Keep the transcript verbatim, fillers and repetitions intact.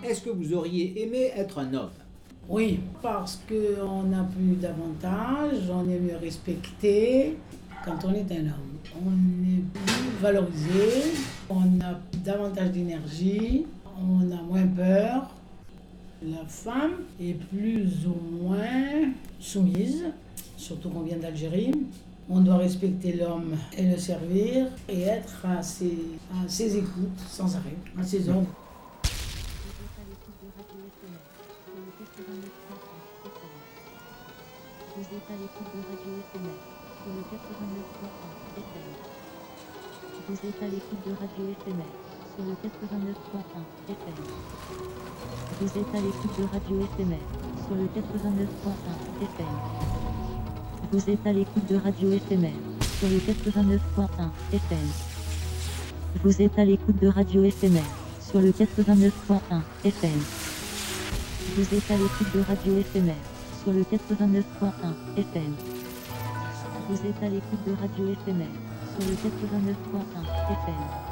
est-ce que vous auriez aimé être un homme? Oui, parce qu'on a plus d'avantages, on est mieux respecté quand on est un homme. On est plus valorisé, on a davantage d'énergie, on a moins peur. La femme est plus ou moins soumise, surtout qu'on vient d'Algérie. On doit respecter l'homme et le servir et être à ses, à ses écoutes sans arrêt, à ses ordres. Vous êtes à l'écoute de Radio Éphémère sur le quatre-vingt-neuf point un F M. Vous êtes à l'écoute de Radio Éphémère sur le quatre-vingt-neuf point un F M. Vous êtes à l'écoute de Radio Éphémère sur le quatre-vingt-neuf point un F M. Vous êtes à l'écoute de Radio Éphémère sur le quatre-vingt-neuf point un F M. Vous êtes à l'écoute de Radio Éphémère sur le quatre-vingt-neuf point un F M. Vous êtes à l'écoute de Radio Éphémère sur le quatre-vingt-neuf point un F M. Vous êtes à l'écoute de Radio Éphémère sur le quatre-vingt-neuf point un F M.